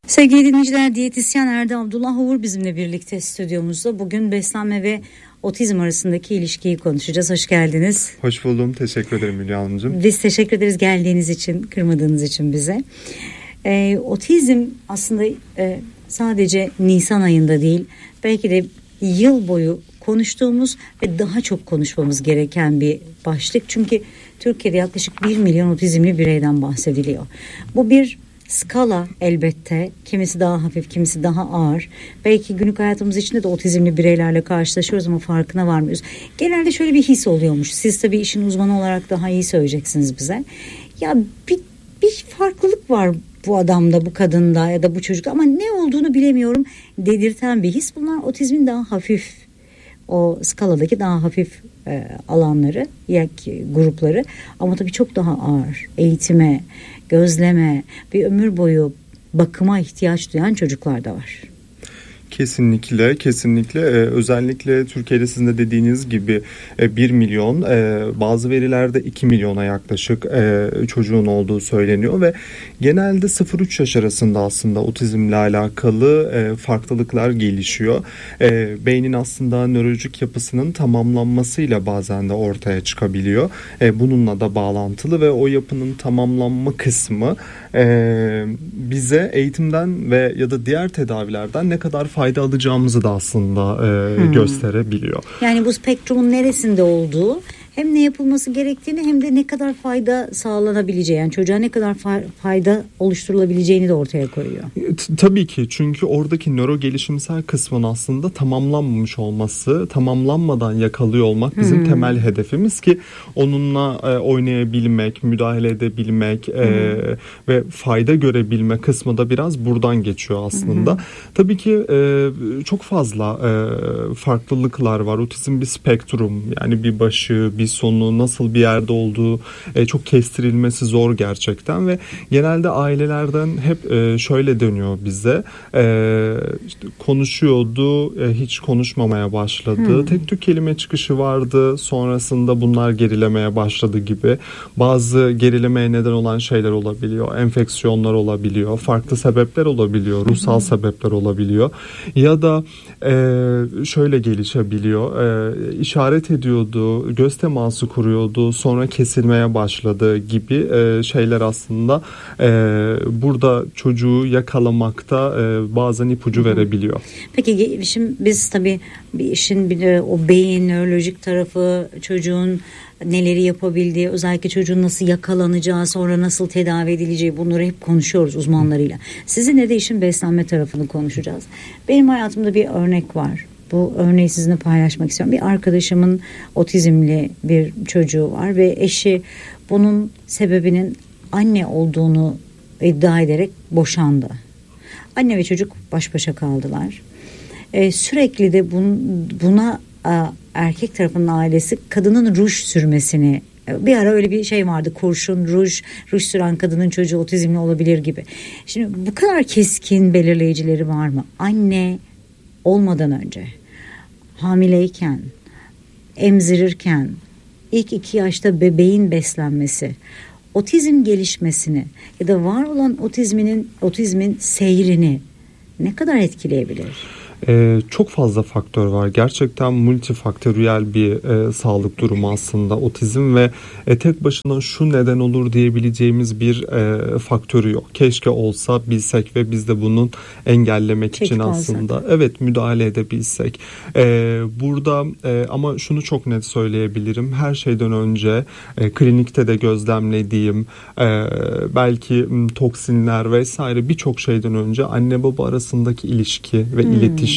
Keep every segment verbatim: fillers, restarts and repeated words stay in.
Sevgili dinleyiciler, diyetisyen Erde Abdullah Uğur bizimle birlikte stüdyomuzda. Bugün beslenme ve otizm arasındaki ilişkiyi konuşacağız. Hoş geldiniz. Hoş buldum. Teşekkür ederim Hülya Hanımcığım. Biz teşekkür ederiz geldiğiniz için, kırmadığınız için bize. Ee, otizm aslında e, sadece Nisan ayında değil, belki de yıl boyu konuştuğumuz ve daha çok konuşmamız gereken bir başlık. Çünkü Türkiye'de yaklaşık bir milyon otizmli bireyden bahsediliyor. Bu bir skala elbette. Kimisi daha hafif, kimisi daha ağır. Belki günlük hayatımız içinde de otizmli bireylerle karşılaşıyoruz ama farkına varmıyoruz. Genelde şöyle bir his oluyormuş. Siz tabii işin uzmanı olarak daha iyi söyleyeceksiniz bize. Ya bir, bir farklılık var bu adamda, bu kadında ya da bu çocukta ama ne olduğunu bilemiyorum dedirten bir his. Bunlar otizmin daha hafif, o skaladaki daha hafif e, alanları, yani grupları, ama tabii çok daha ağır. Eğitime, gözleme, bir ömür boyu bakıma ihtiyaç duyan çocuklar da var. Kesinlikle, kesinlikle. Ee, özellikle Türkiye'de sizin de dediğiniz gibi e, bir milyon, e, bazı verilerde iki milyona yaklaşık e, çocuğun olduğu söyleniyor ve genelde sıfır üç yaş arasında aslında otizmle alakalı e, farklılıklar gelişiyor. E, beynin aslında nörolojik yapısının tamamlanmasıyla bazen de ortaya çıkabiliyor. E, bununla da bağlantılı ve o yapının tamamlanma kısmı e, bize eğitimden ve ya da diğer tedavilerden ne kadar fayda alacağımızı da aslında e, hmm. gösterebiliyor. Yani bu spektrumun neresinde olduğu, hem ne yapılması gerektiğini hem de ne kadar fayda sağlanabileceği, yani çocuğa ne kadar fa- fayda oluşturulabileceğini de ortaya koyuyor. T- tabii ki, çünkü oradaki nöro gelişimsel kısmın aslında tamamlanmamış olması, tamamlanmadan yakalıyor olmak bizim hmm. temel hedefimiz ki onunla e, oynayabilmek, müdahale edebilmek hmm. e, ve fayda görebilme kısmı da biraz buradan geçiyor aslında. Hmm. Tabii ki e, çok fazla e, farklılıklar var. Otizm bir spektrum, yani bir başı, bir sonu, nasıl bir yerde olduğu e, çok kestirilmesi zor gerçekten ve genelde ailelerden hep e, şöyle dönüyor bize, e, işte konuşuyordu, e, hiç konuşmamaya başladı, hmm. tek tük kelime çıkışı vardı, sonrasında bunlar gerilemeye başladı gibi. Bazı gerilemeye neden olan şeyler olabiliyor, enfeksiyonlar olabiliyor, farklı sebepler olabiliyor, ruhsal hmm. sebepler olabiliyor ya da e, şöyle gelişebiliyor, e, işaret ediyordu, göz teması kuruyordu, sonra kesilmeye başladı gibi e, şeyler aslında e, burada çocuğu yakalamakta e, bazen ipucu Hı-hı. verebiliyor. Peki şimdi biz tabii bir işin bir de o beyin nörolojik tarafı, çocuğun neleri yapabildiği, özellikle çocuğun nasıl yakalanacağı, sonra nasıl tedavi edileceği, bunları hep konuşuyoruz uzmanlarıyla. Sizinle de işin beslenme tarafını konuşacağız. Benim hayatımda bir örnek var. Bu örneği sizinle paylaşmak istiyorum. Bir arkadaşımın otizmli bir çocuğu var ve eşi bunun sebebinin anne olduğunu iddia ederek boşandı. Anne ve çocuk baş başa kaldılar. Ee, sürekli de bun, buna a, erkek tarafının ailesi kadının ruj sürmesini, bir ara öyle bir şey vardı, kurşun, ruj, ruj süren kadının çocuğu otizmli olabilir gibi. Şimdi bu kadar keskin belirleyicileri var mı? Anne olmadan önce, hamileyken, emzirirken, ilk iki yaşta bebeğin beslenmesi, otizm gelişmesini ya da var olan otizminin otizmin seyrini ne kadar etkileyebilir? Ee, çok fazla faktör var. Gerçekten multifaktöriyel bir e, sağlık durumu aslında otizm ve e, tek başına şu neden olur diyebileceğimiz bir e, faktörü yok. Keşke olsa bilsek ve biz de bunun engellemek Çekik için aslında olsak. evet müdahale edebilsek. E, burada e, ama şunu çok net söyleyebilirim. Her şeyden önce e, klinikte de gözlemlediğim e, belki m, toksinler vesaire birçok şeyden önce anne baba arasındaki ilişki ve hmm. iletişim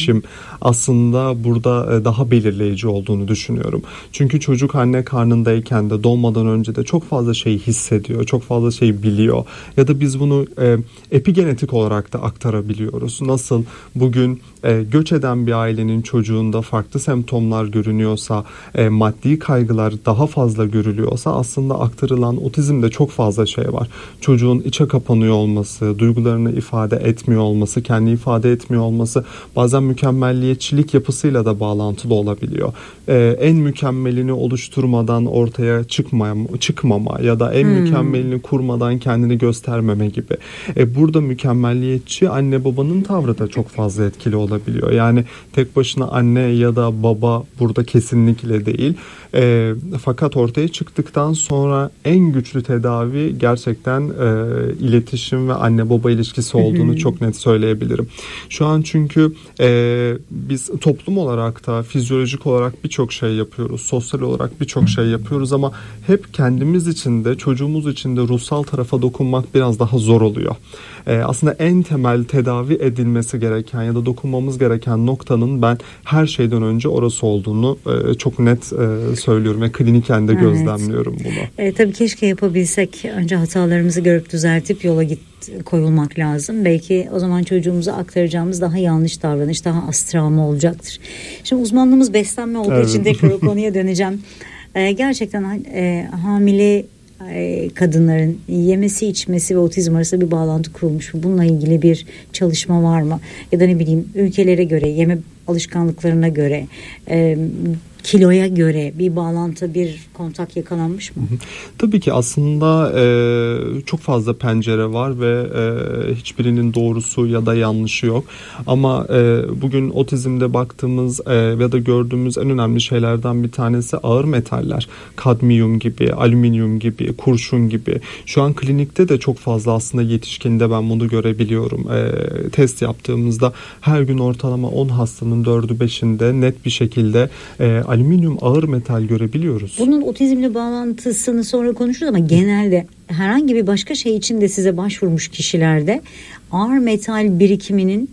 aslında burada daha belirleyici olduğunu düşünüyorum. Çünkü çocuk anne karnındayken de doğmadan önce de çok fazla şey hissediyor, çok fazla şey biliyor. Ya da biz bunu e, epigenetik olarak da aktarabiliyoruz. Nasıl bugün e, göç eden bir ailenin çocuğunda farklı semptomlar görünüyorsa, e, maddi kaygılar daha fazla görülüyorsa aslında aktarılan otizmde çok fazla şey var. Çocuğun içe kapanıyor olması, duygularını ifade etmiyor olması, kendi ifade etmiyor olması, bazen mükemmelliyetçilik yapısıyla da bağlantılı olabiliyor. Ee, en mükemmelini oluşturmadan ortaya çıkmama, çıkmama ya da en hmm. mükemmelini kurmadan kendini göstermeme gibi. Ee, burada mükemmelliyetçi anne babanın tavrı da çok fazla etkili olabiliyor. Yani tek başına anne ya da baba burada kesinlikle değil. E, fakat ortaya çıktıktan sonra en güçlü tedavi gerçekten e, iletişim ve anne baba ilişkisi olduğunu hı hı. çok net söyleyebilirim. Şu an çünkü e, biz toplum olarak da fizyolojik olarak birçok şey yapıyoruz. Sosyal olarak birçok şey yapıyoruz ama hep kendimiz için de çocuğumuz için de ruhsal tarafa dokunmak biraz daha zor oluyor. E, aslında en temel tedavi edilmesi gereken ya da dokunmamız gereken noktanın ben her şeyden önce orası olduğunu e, çok net e, söylüyorum ve kliniken de evet. gözlemliyorum bunu. E, tabii keşke yapabilsek. Önce hatalarımızı görüp düzeltip yola git koyulmak lazım. Belki o zaman çocuğumuza aktaracağımız daha yanlış davranış, daha az travma olacaktır. Şimdi uzmanlığımız beslenme olduğu evet. için tekrar o konuya döneceğim. E, gerçekten e, hamile kadınların yemesi, içmesi ve otizm arasında bir bağlantı kurulmuş mu? Bununla ilgili bir çalışma var mı? Ya da ne bileyim ülkelere göre, yeme alışkanlıklarına göre, e, kiloya göre bir bağlantı, bir kontak yakalanmış mı? Tabii ki aslında e, çok fazla pencere var ve e, hiçbirinin doğrusu ya da yanlışı yok. Ama e, bugün otizmde baktığımız e, ya da gördüğümüz en önemli şeylerden bir tanesi ağır metaller. Kadmiyum gibi, alüminyum gibi, kurşun gibi. Şu an klinikte de çok fazla aslında yetişkinde ben bunu görebiliyorum. E, test yaptığımızda her gün ortalama on hastanın dördü beşinde net bir şekilde e, alüminyum ağır metal görebiliyoruz. Bunun otizmle bağlantısını sonra konuşuruz ama genelde herhangi bir başka şey için de size başvurmuş kişilerde ağır metal birikiminin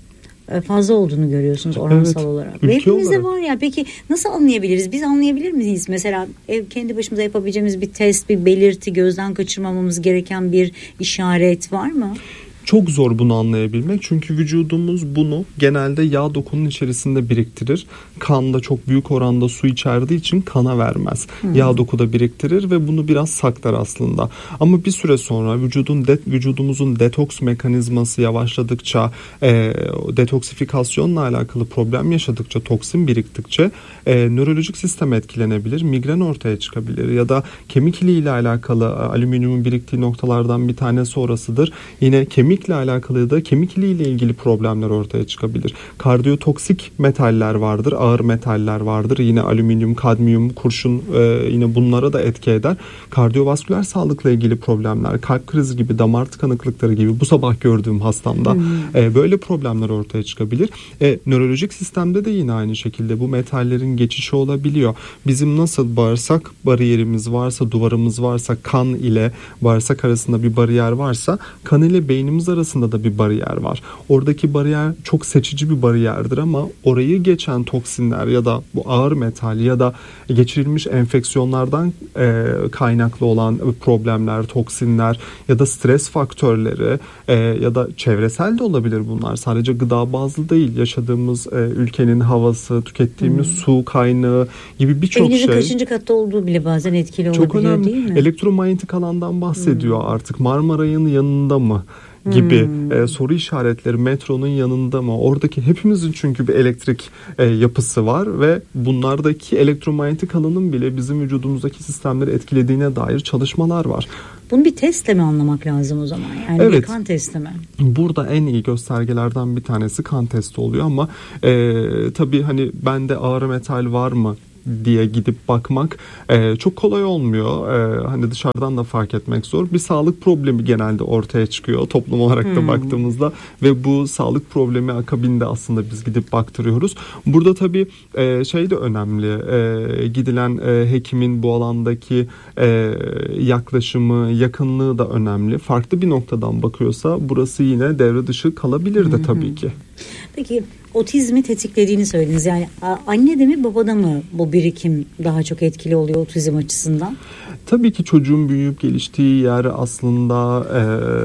fazla olduğunu görüyorsunuz oransal evet, olarak. Ve hepimizde olarak var ya. Peki nasıl anlayabiliriz? Biz anlayabilir miyiz? Mesela ev kendi başımıza yapabileceğimiz bir test, bir belirti, gözden kaçırmamamız gereken bir işaret var mı? Çok zor bunu anlayabilmek çünkü vücudumuz bunu genelde yağ dokunun içerisinde biriktirir. Kan da çok büyük oranda su içerdiği için kana vermez. Hmm. Yağ dokuda biriktirir ve bunu biraz saklar aslında. Ama bir süre sonra vücudun de, vücudumuzun detoks mekanizması yavaşladıkça, e, detoksifikasyonla alakalı problem yaşadıkça, toksin biriktikçe e, nörolojik sistem etkilenebilir, migren ortaya çıkabilir ya da kemik iliği ile alakalı alüminyumun biriktiği noktalardan bir tanesi orasıdır. Yine kemik Kemikle alakalı da kemik iliğiyle ilgili problemler ortaya çıkabilir. Kardiyotoksik metaller vardır, ağır metaller vardır. Yine alüminyum, kadmiyum, kurşun e, yine bunlara da etki eder. Kardiyovasküler sağlıkla ilgili problemler, kalp krizi gibi, damar tıkanıklıkları gibi bu sabah gördüğüm hastamda hmm. e, böyle problemler ortaya çıkabilir. E, nörolojik sistemde de yine aynı şekilde bu metallerin geçişi olabiliyor. Bizim nasıl bağırsak bariyerimiz varsa, duvarımız varsa, kan ile bağırsak arasında bir bariyer varsa, kan ile beynimiz arasında da bir bariyer var. Oradaki bariyer çok seçici bir bariyerdir ama orayı geçen toksinler ya da bu ağır metal ya da geçirilmiş enfeksiyonlardan e, kaynaklı olan problemler, toksinler ya da stres faktörleri e, ya da çevresel de olabilir bunlar. Sadece gıda bazlı değil. Yaşadığımız e, ülkenin havası, tükettiğimiz hmm. su kaynağı gibi birçok şey. Evinizin kaçıncı katta olduğu bile bazen etkili çok olabiliyor önemli. Değil mi? Elektromanyetik alandan bahsediyor hmm. artık. Marmaray'ın yanında mı? gibi hmm. e, soru işaretleri, metronun yanında mı? Oradaki hepimizin çünkü bir elektrik e, yapısı var ve bunlardaki elektromanyetik alanın bile bizim vücudumuzdaki sistemleri etkilediğine dair çalışmalar var. Bunu bir testle mi anlamak lazım o zaman? Yani evet. Bir kan testi mi? Burada en iyi göstergelerden bir tanesi kan testi oluyor ama e, tabii hani bende ağır metal var mı diye gidip bakmak e, çok kolay olmuyor. E, hani dışarıdan da fark etmek zor. Bir sağlık problemi genelde ortaya çıkıyor toplum olarak da hmm. baktığımızda ve bu sağlık problemi akabinde aslında biz gidip baktırıyoruz. Burada tabii e, şey de önemli. E, gidilen e, hekimin bu alandaki e, yaklaşımı, yakınlığı da önemli. Farklı bir noktadan bakıyorsa burası yine devre dışı kalabilir de hmm. tabii ki. Peki otizmi tetiklediğini söylediniz. Yani annede mi babada mı bu birikim daha çok etkili oluyor otizm açısından? Tabii ki çocuğun büyüyüp geliştiği yer aslında e,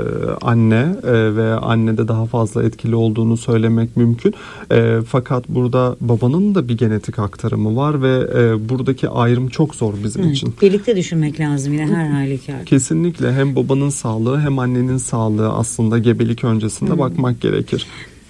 anne e, ve annede daha fazla etkili olduğunu söylemek mümkün. E, fakat burada babanın da bir genetik aktarımı var ve e, buradaki ayrım çok zor bizim Hı, için. Birlikte düşünmek lazım yine her halükarda. Kesinlikle hem babanın sağlığı hem annenin sağlığı aslında gebelik öncesinde Hı. bakmak gerekir.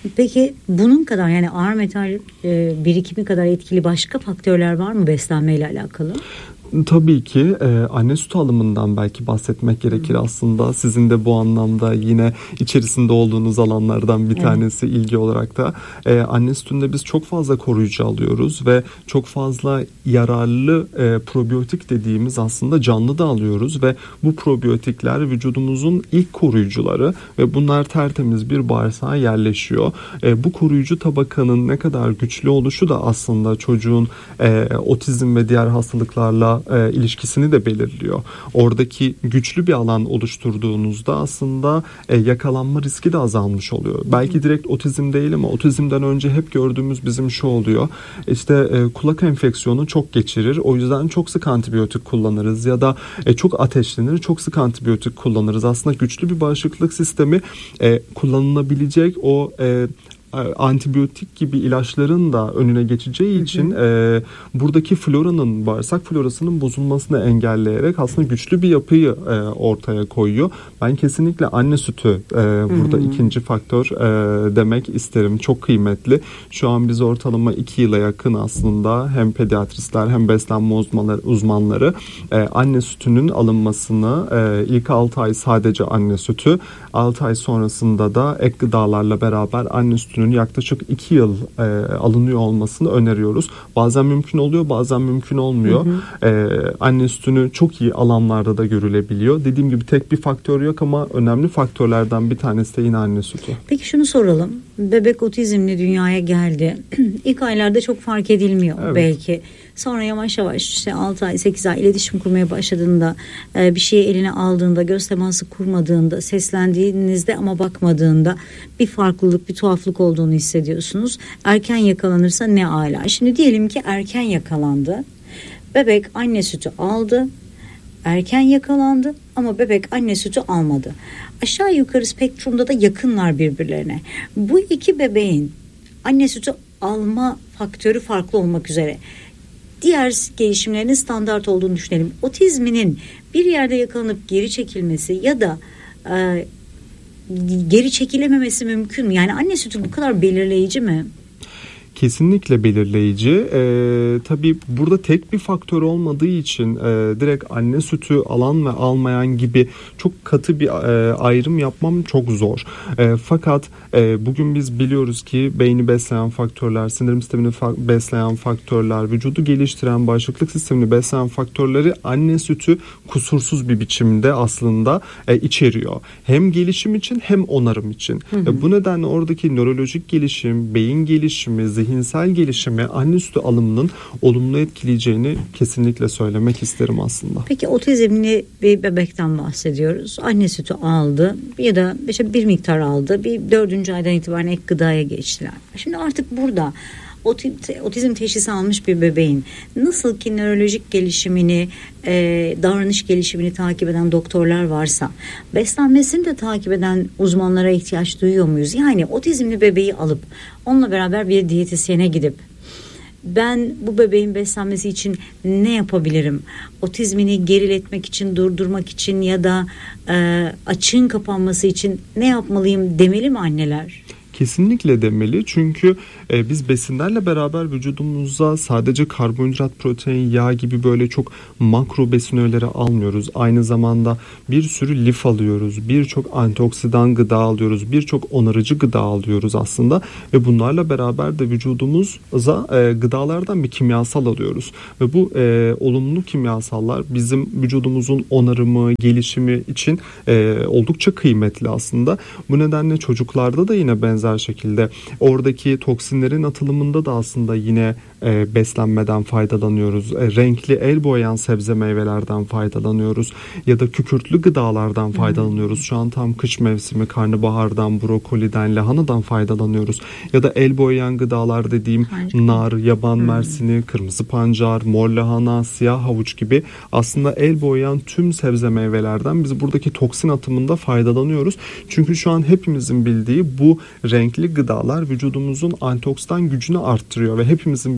Peki bunun kadar, yani ağır metal e, birikimi kadar etkili başka faktörler var mı beslenmeyle alakalı? Tabii ki e, anne sütü alımından belki bahsetmek gerekir aslında. Sizin de bu anlamda yine içerisinde olduğunuz alanlardan bir evet. tanesi ilgi olarak da. E, anne sütünde biz çok fazla koruyucu alıyoruz ve çok fazla yararlı e, probiyotik dediğimiz aslında canlı da alıyoruz ve bu probiyotikler vücudumuzun ilk koruyucuları ve bunlar tertemiz bir bağırsağa yerleşiyor. E, bu koruyucu tabakanın ne kadar güçlü oluşu da aslında çocuğun e, otizm ve diğer hastalıklarla E, ilişkisini de belirliyor. Oradaki güçlü bir alan oluşturduğunuzda aslında e, yakalanma riski de azalmış oluyor. Hı-hı. Belki direkt otizm değil ama otizmden önce hep gördüğümüz bizim şu oluyor. İşte e, kulak enfeksiyonu çok geçirir. O yüzden çok sık antibiyotik kullanırız ya da e, çok ateşlenir. Çok sık antibiyotik kullanırız. Aslında güçlü bir bağışıklık sistemi e, kullanılabilecek o e, antibiyotik gibi ilaçların da önüne geçeceği için hı hı. E, buradaki floranın, bağırsak florasının bozulmasını engelleyerek aslında güçlü bir yapıyı e, ortaya koyuyor. Ben kesinlikle anne sütü e, burada hı hı. ikinci faktör e, demek isterim. Çok kıymetli. Şu an biz ortalama iki yıla yakın aslında hem pediatristler hem beslenme uzmanları, uzmanları e, anne sütünün alınmasını e, ilk altı ay sadece anne sütü, altı ay sonrasında da ek gıdalarla beraber anne sütünün yaklaşık iki yıl e, alınıyor olmasını öneriyoruz. Bazen mümkün oluyor, bazen mümkün olmuyor. Hı hı. E, anne sütünü çok iyi alanlarda da görülebiliyor. Dediğim gibi tek bir faktör yok ama önemli faktörlerden bir tanesi de yine anne sütü. Peki şunu soralım. Bebek otizmli dünyaya geldi. İlk aylarda çok fark edilmiyor evet. belki. Sonra yavaş yavaş işte altı ay sekiz ay iletişim kurmaya başladığında, bir şeyi eline aldığında, göz teması kurmadığında, seslendiğinizde ama bakmadığında bir farklılık, bir tuhaflık olduğunu hissediyorsunuz. Erken yakalanırsa ne ala. Şimdi diyelim ki erken yakalandı. Bebek anne sütü aldı. Erken yakalandı ama bebek anne sütü almadı. Aşağı yukarı spektrumda da yakınlar birbirlerine. Bu iki bebeğin anne sütü alma faktörü farklı olmak üzere diğer gelişimlerinin standart olduğunu düşünelim. Otizminin bir yerde yakalanıp geri çekilmesi ya da e, geri çekilememesi mümkün mü? Yani anne sütü bu kadar belirleyici mi? Kesinlikle belirleyici. Ee, tabii burada tek bir faktör olmadığı için e, direkt anne sütü alan ve almayan gibi çok katı bir e, ayrım yapmam çok zor. E, fakat e, bugün biz biliyoruz ki beyni besleyen faktörler, sindirim sistemini fa- besleyen faktörler, vücudu geliştiren, bağışıklık sistemini besleyen faktörleri anne sütü kusursuz bir biçimde aslında e, içeriyor. Hem gelişim için hem onarım için. Hı hı. E, bu nedenle oradaki nörolojik gelişim, beyin gelişimi, zihinsel gelişimi anne sütü alımının olumlu etkileyeceğini kesinlikle söylemek isterim aslında. Peki otizmli bir bebekten bahsediyoruz. Anne sütü aldı ya da işte bir miktar aldı. Bir dördüncü aydan itibaren ek gıdaya geçtiler. Şimdi artık burada otizm teşhisi almış bir bebeğin nasıl ki nörolojik gelişimini, e, davranış gelişimini takip eden doktorlar varsa, beslenmesini de takip eden uzmanlara ihtiyaç duyuyor muyuz? Yani otizmli bebeği alıp onunla beraber bir diyetisyene gidip ben bu bebeğin beslenmesi için ne yapabilirim? Otizmini geriletmek için, durdurmak için ya da e, açığın kapanması için ne yapmalıyım demeli mi anneler? Kesinlikle demeli çünkü e, biz besinlerle beraber vücudumuza sadece karbonhidrat, protein, yağ gibi böyle çok makro besin öğeleri almıyoruz. Aynı zamanda bir sürü lif alıyoruz, birçok antioksidan gıda alıyoruz, birçok onarıcı gıda alıyoruz aslında ve bunlarla beraber de vücudumuza e, gıdalardan bir kimyasal alıyoruz ve bu e, olumlu kimyasallar bizim vücudumuzun onarımı, gelişimi için e, oldukça kıymetli aslında. Bu nedenle çocuklarda da yine benzer şekilde oradaki toksinlerin atılımında da aslında yine e, beslenmeden faydalanıyoruz. E, renkli el boyayan sebze meyvelerden faydalanıyoruz ya da kükürtlü gıdalardan faydalanıyoruz. Şu an tam kış mevsimi, karnabahardan, brokoliden, lahanadan faydalanıyoruz. Ya da el boyayan gıdalar dediğim Harika. nar, yaban hmm. mersini, kırmızı pancar, mor lahana, siyah havuç gibi aslında el boyayan tüm sebze meyvelerden biz buradaki toksin atımında faydalanıyoruz. Çünkü şu an hepimizin bildiği bu renkli gıdalar vücudumuzun antioksidan gücünü arttırıyor ve hepimizin bildiği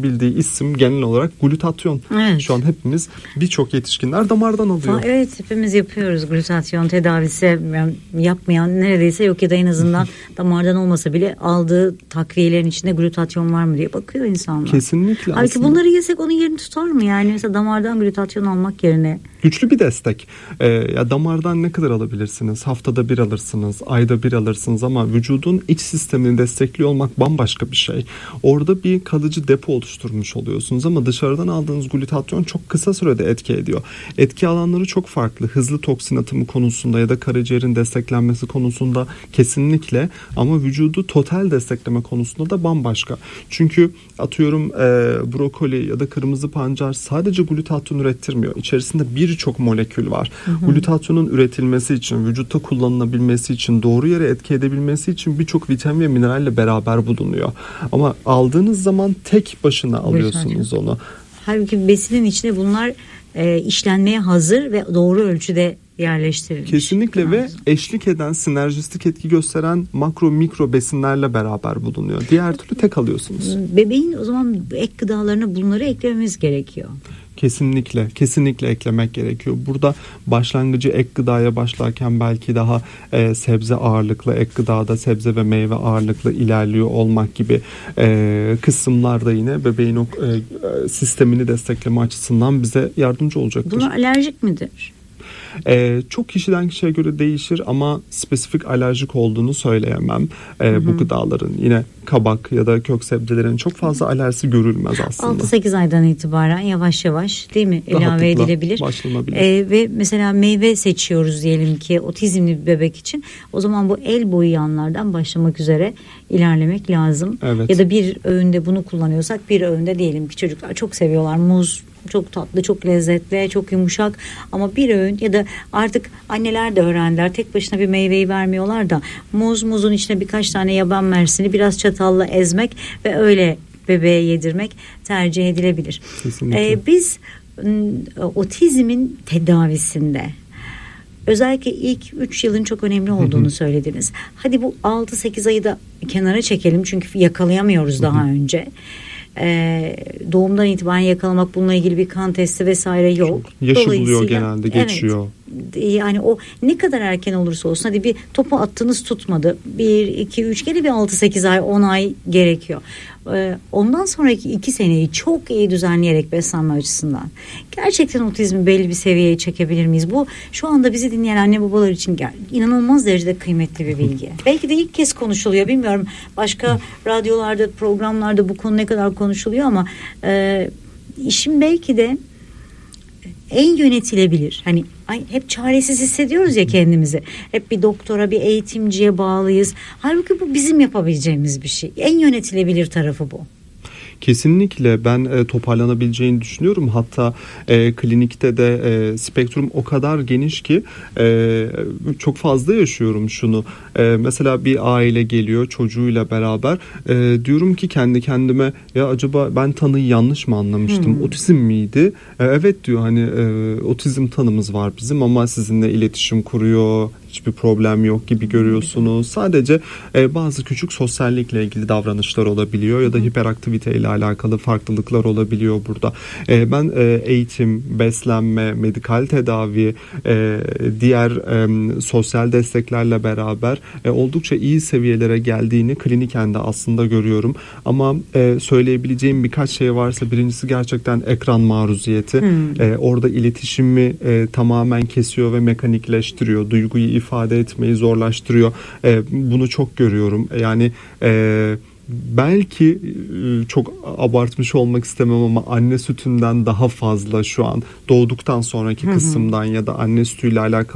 ulaşabildiği isim genel olarak glutatyon. Evet. Şu an hepimiz, birçok yetişkinler damardan alıyor. Evet, hepimiz yapıyoruz glutatyon tedavisi. Yani yapmayan neredeyse yok ya da en azından damardan olmasa bile aldığı takviyelerin içinde glutatyon var mı diye bakıyor insanlar. Kesinlikle. Halbuki aslında bunları yesek onun yerini tutar mı yani? Mesela damardan glutatyon almak yerine. Güçlü bir destek. Ee, ya damardan ne kadar alabilirsiniz? Haftada bir alırsınız, ayda bir alırsınız ama vücudun iç sistemini destekliyor olmak bambaşka bir şey. Orada bir kalıcı depo oluşturmuş oluyorsunuz ama dışarıdan aldığınız glutatyon çok kısa sürede etki ediyor. Etki alanları çok farklı. Hızlı toksin atımı konusunda ya da karaciğerin desteklenmesi konusunda kesinlikle, ama vücudu total destekleme konusunda da bambaşka. Çünkü atıyorum e, brokoli ya da kırmızı pancar sadece glutatyon ürettirmiyor. İçerisinde birçok molekül var. Hı hı. Glutatyonun üretilmesi için, vücutta kullanılabilmesi için, doğru yere etki edebilmesi için birçok vitamin ve mineralle beraber bulunuyor. Ama aldığınız zaman tek başına alıyorsunuz onu. Halbuki besinin içine bunlar e, işlenmeye hazır ve doğru ölçüde yerleştirilmiş. Kesinlikle lazım. Ve eşlik eden, sinerjistik etki gösteren makro mikro besinlerle beraber bulunuyor. Diğer türlü tek alıyorsunuz. Bebeğin o zaman ek gıdalarına bunları eklememiz gerekiyor. Kesinlikle, kesinlikle eklemek gerekiyor. Burada başlangıcı ek gıdaya başlarken belki daha e, sebze ağırlıklı, ek gıdada sebze ve meyve ağırlıklı ilerliyor olmak gibi e, kısımlarda yine bebeğin o e, sistemini destekleme açısından bize yardımcı olacaktır. Bunlar alerjik midir? Ee, çok kişiden kişiye göre değişir ama spesifik alerjik olduğunu söyleyemem ee, bu gıdaların. Yine kabak ya da kök sebzelerin çok fazla alerjisi görülmez aslında. altı sekiz aydan itibaren yavaş yavaş değil mi ilave edilebilir. Ee, ve mesela meyve seçiyoruz diyelim ki otizmli bir bebek için. O zaman bu el boyayanlardan başlamak üzere ilerlemek lazım. Evet. Ya da bir öğünde bunu kullanıyorsak bir öğünde diyelim ki çocuklar çok seviyorlar muz. Çok tatlı, çok lezzetli, çok yumuşak ama bir öğün ya da artık anneler de öğrendiler. Tek başına bir meyveyi vermiyorlar da muz, muzun içine birkaç tane yaban mersini biraz çatalla ezmek ve öyle bebeğe yedirmek tercih edilebilir. Ee, biz otizmin tedavisinde özellikle ilk üç yılın çok önemli olduğunu hı hı. söylediniz. Hadi bu altı sekiz ayı da kenara çekelim çünkü yakalayamıyoruz daha hı hı. önce. Ee, doğumdan itibaren yakalamak, bununla ilgili bir kan testi vesaire yok. Çok yaşı buluyor genelde, geçiyor. Evet, yani o ne kadar erken olursa olsun, hadi bir topu attınız tutmadı. bir, iki, üç kere bir altı sekiz ay, on ay gerekiyor. Ee, ondan sonraki iki seneyi çok iyi düzenleyerek beslenme açısından gerçekten otizmi belli bir seviyeye çekebilir miyiz? Bu şu anda bizi dinleyen anne babalar için gel, inanılmaz derecede kıymetli bir bilgi. Belki de ilk kez konuşuluyor, bilmiyorum. Başka radyolarda, programlarda bu konu ne kadar konuşuluyor ama e, işin belki de en yönetilebilir. Hani ay, hep çaresiz hissediyoruz ya kendimizi. Hep bir doktora, bir eğitimciye bağlıyız. Halbuki bu bizim yapabileceğimiz bir şey. En yönetilebilir tarafı bu. Kesinlikle ben e, toparlanabileceğini düşünüyorum. Hatta e, klinikte de e, spektrum o kadar geniş ki e, çok fazla yaşıyorum şunu. E, mesela bir aile geliyor çocuğuyla beraber. E, diyorum ki kendi kendime, ya acaba ben tanıyı yanlış mı anlamıştım? Hmm. Otizm miydi? E, evet diyor, hani e, otizm tanımız var bizim ama sizinle iletişim kuruyor. Hiçbir problem yok gibi görüyorsunuz. Sadece e, bazı küçük sosyallikle ilgili davranışlar olabiliyor ya da hiperaktivite ile alakalı farklılıklar olabiliyor burada. E, ben e, eğitim, beslenme, medikal tedavi, e, diğer e, sosyal desteklerle beraber e, oldukça iyi seviyelere geldiğini kliniken de aslında görüyorum. Ama e, söyleyebileceğim birkaç şey varsa, birincisi gerçekten ekran maruziyeti. Hmm. E, orada iletişimi e, tamamen kesiyor ve mekanikleştiriyor. Duyguyu ifade etmeyi zorlaştırıyor. E, bunu çok görüyorum. Yani e, belki e, çok abartmış olmak istemem ama anne sütünden daha fazla şu an doğduktan sonraki hı hı. kısımdan ya da anne sütüyle alakalı